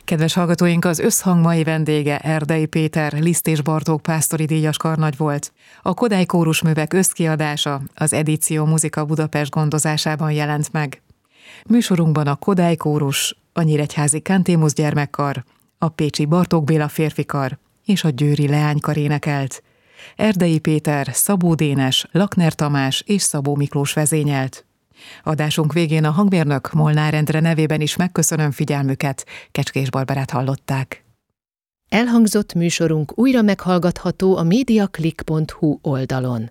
Kedves hallgatóink, az Összhang mai vendége Erdei Péter, Liszt és Bartók pásztori díjas karnagy volt. A Kodály kórusművek összkiadása az Edíció Muzika Budapest gondozásában jelent meg. Műsorunkban a Kodály kórus, a nyíregyházi Kantémus gyermekkar, a pécsi Bartók Béla férfikar és a győri leánykar énekelt. Erdei Péter, Szabó Dénes, Lakner Tamás és Szabó Miklós vezényelt. Adásunk végén a hangmérnök Molnár Endre nevében is megköszönöm figyelmüket, Kecskés Barbarát hallották. Elhangzott műsorunk újra meghallgatható a mediaclick.hu oldalon.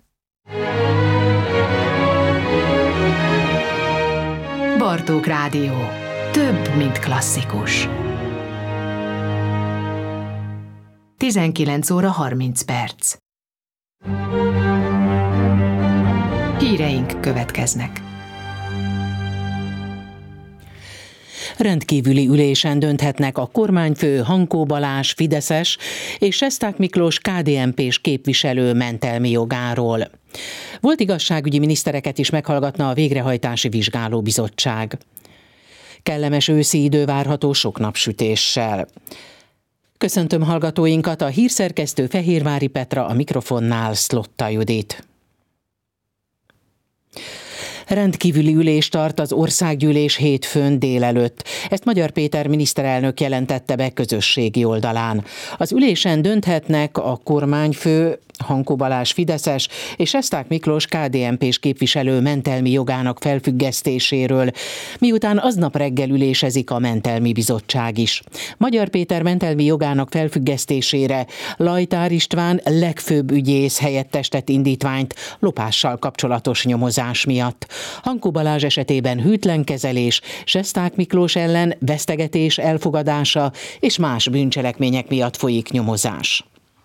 Bartók Rádió. Több, mint klasszikus. 19 óra 30 perc. Híreink következnek. Rendkívüli ülésen dönthetnek a kormányfő Hankó Balázs fideszes és Sesták Miklós KDNP-s képviselő mentelmi jogáról. Volt igazságügyi minisztereket is meghallgatna a végrehajtási vizsgálóbizottság. Kellemes őszi idő várható sok napsütéssel. Köszöntöm hallgatóinkat, a hírszerkesztő Fehérvári Petra, a mikrofonnál Szlotta Judit. Rendkívüli ülést tart az országgyűlés hétfőn délelőtt. Ezt Magyar Péter miniszterelnök jelentette be közösségi oldalán. Az ülésen dönthetnek a kormányfő, Hankó Balázs fideszes és Sesták Miklós KDNP-s képviselő mentelmi jogának felfüggesztéséről, miután aznap reggel ülésezik a mentelmi bizottság is. Magyar Péter mentelmi jogának felfüggesztésére Lajtár István legfőbb ügyész helyettes tett indítványt lopással kapcsolatos nyomozás miatt. Hankó Balázs esetében hűtlen kezelés, Sesták Miklós ellen vesztegetés elfogadása és más bűncselekmények miatt folyik nyomozás.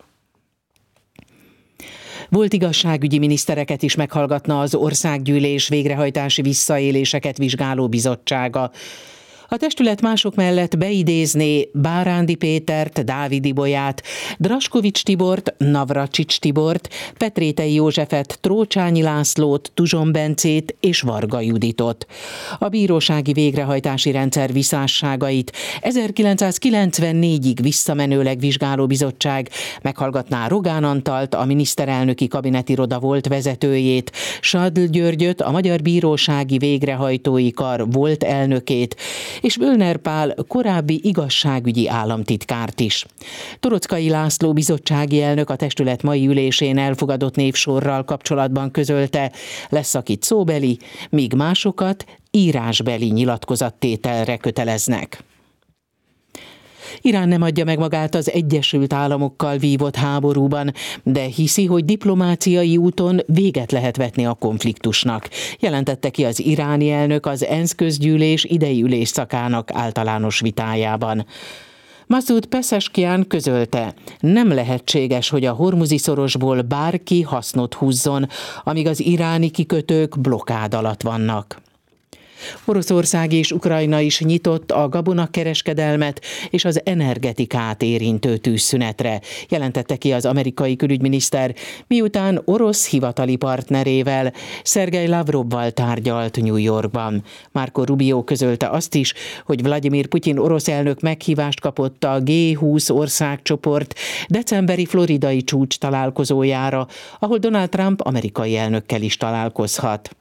Volt igazságügyi minisztereket is meghallgatna az országgyűlés végrehajtási visszaéléseket vizsgáló bizottsága. A testület mások mellett beidézné Bárándi Pétert, Dávid Ibolyát, Draskovics Tibort, Navracsics Tibort, Petrétei Józsefet, Trócsányi Lászlót, Tuzson Bencét és Varga Juditot. A bírósági végrehajtási rendszer visszásságait 1994-ig visszamenőleg vizsgáló bizottság meghallgatná Rogán Antalt, a miniszterelnöki kabinetiroda volt vezetőjét, Sadl Györgyöt, a Magyar Bírósági Végrehajtói Kar volt elnökét, és Bölner Pál korábbi igazságügyi államtitkárt is. Torockai László bizottsági elnök a testület mai ülésén elfogadott névsorral kapcsolatban közölte, lesz akit szóbeli, míg másokat írásbeli nyilatkozattételre köteleznek. Irán nem adja meg magát az Egyesült Államokkal vívott háborúban, de hiszi, hogy diplomáciai úton véget lehet vetni a konfliktusnak, jelentette ki az iráni elnök az ENSZ közgyűlés idei ülésszakának általános vitájában. Masoud Pezeshkian közölte, nem lehetséges, hogy a Hormuzi-szorosból bárki hasznot húzzon, amíg az iráni kikötők blokkád alatt vannak. Oroszország és Ukrajna is nyitott a gabonakereskedelmet és az energetikát érintő tűzszünetre, jelentette ki az amerikai külügyminiszter, miután orosz hivatali partnerével, Szergej Lavrovval tárgyalt New Yorkban. Marco Rubio közölte azt is, hogy Vladimir Putyin orosz elnök meghívást kapott a G20 országcsoport decemberi floridai csúcs találkozójára, ahol Donald Trump amerikai elnökkel is találkozhat.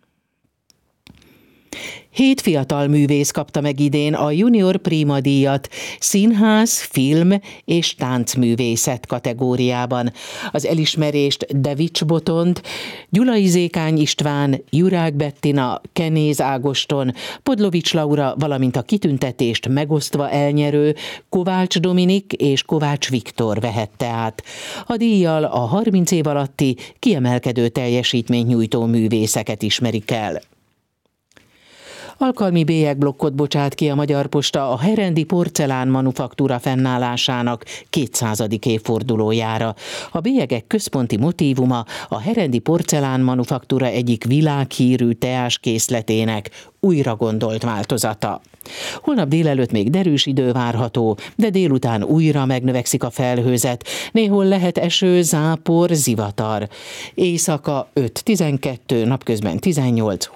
7 fiatal művész kapta meg idén a Junior Prima díjat színház, film és táncművészet kategóriában. Az elismerést Devics Botond, Gyulai Zékány István, Jurák Bettina, Kenéz Ágoston, Podlovics Laura, valamint a kitüntetést megosztva elnyerő Kovács Dominik és Kovács Viktor vehette át. A díjjal a 30 év alatti kiemelkedő teljesítményt nyújtó művészeket ismerik el. Alkalmi bélyegblokkot bocsát ki a Magyar Posta a Herendi Porcelán Manufaktúra fennállásának 200. évfordulójára. A bélyegek központi motívuma a Herendi Porcelán Manufaktúra egyik világhírű teáskészletének újra gondolt változata. Holnap délelőtt még derűs idő várható, de délután újra megnövekszik a felhőzet. Néhol lehet eső, zápor, zivatar. Éjszaka 5-12, napközben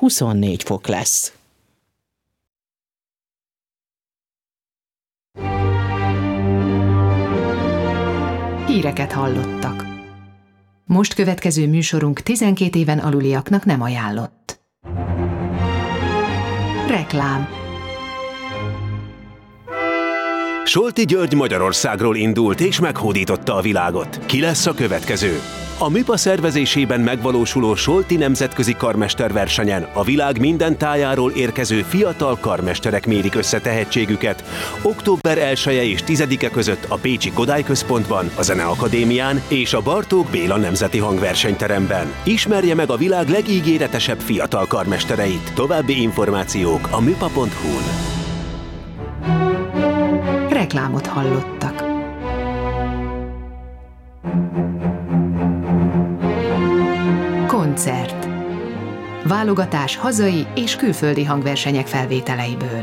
18-24 fok lesz. Híreket hallottak. Most következő műsorunk 12 éven aluliaknak nem ajánlott. Reklám. Solti György Magyarországról indult és meghódította a világot. Ki lesz a következő? A MIPA szervezésében megvalósuló Solti nemzetközi karmesterversenyen a világ minden tájáról érkező fiatal karmesterek mérik össze tehetségüket október 1-e és 10-e között a Pécsi Kodály Központban, a Zeneakadémián és a Bartók Béla Nemzeti Hangversenyteremben. Ismerje meg a világ legígéretesebb fiatal karmestereit. További információk a mipa.hu-n. Reklámot hallottak. Koncert. Válogatás hazai és külföldi hangversenyek felvételeiből.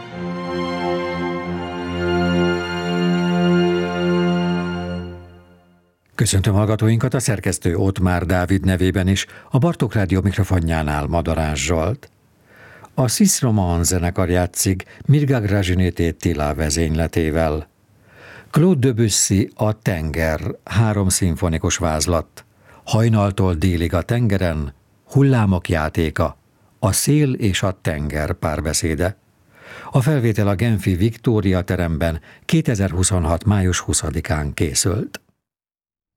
Köszöntöm hallgatóinkat, a szerkesztő Ottmár Dávid nevében is, a Bartók Rádió mikrofonjánál Madarás Zsolt. A Sis Roman zenekar játszik Mirga Gražinytė Tyla vezényletével. Claude Debussy A tenger, 3 szimfonikus vázlat. Hajnaltól délig a tengeren, hullámok játéka, a szél és a tenger párbeszéde. A felvétel a genfi Victoria teremben 2026. május 20-án készült.